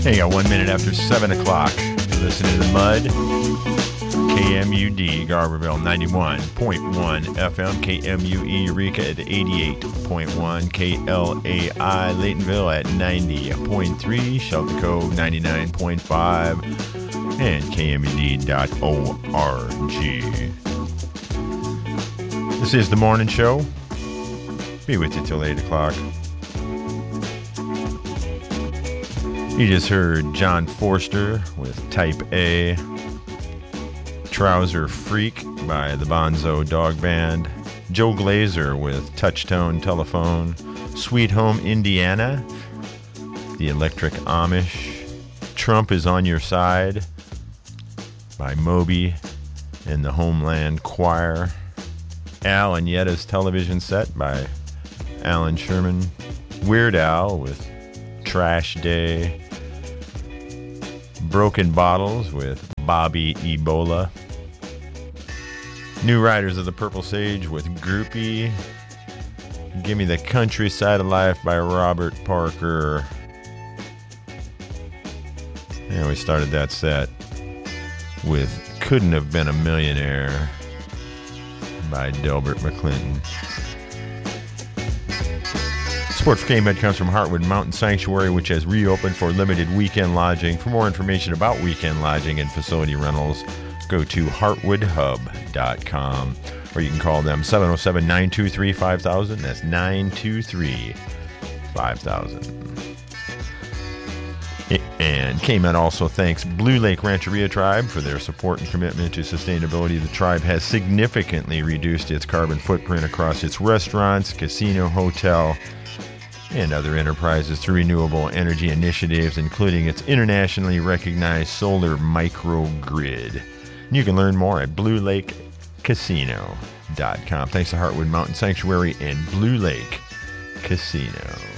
Hey, 1 minute after 7 o'clock. Listen to The Mud. KMUD, Garberville, 91.1 FM. KMUE, Eureka at 88.1. KLAI, Laytonville at 90.3. Shelter Cove, 99.5. And KMUD.org. This is The Morning Show. Be with you till 8 o'clock. You just heard John Forster with Type A, Trouser Freak by the Bonzo Dog Band, Joe Glazer with Touchtone Telephone, Sweet Home Indiana, The Electric Amish, Trump is on Your Side by Moby and the Homeland Choir, Al and Yetta's Television Set by Alan Sherman, Weird Al with Trash Day, Broken Bottles with Bobby Ebola, New Riders of the Purple Sage with Groupie, Give Me the Countryside of Life by Robert Parker. And we started that set with Couldn't Have Been a Millionaire by Delbert McClinton. Support for KMED comes from Heartwood Mountain Sanctuary, which has reopened for limited weekend lodging. For more information about weekend lodging and facility rentals, go to heartwoodhub.com, or you can call them 707-923-5000. That's 923-5000. And KMED also thanks Blue Lake Rancheria Tribe for their support and commitment to sustainability. The tribe has significantly reduced its carbon footprint across its restaurants, casino, hotel, and other enterprises through renewable energy initiatives, including its internationally recognized solar microgrid. You can learn more at BlueLakeCasino.com. Thanks to Heartwood Mountain Sanctuary and Blue Lake Casino.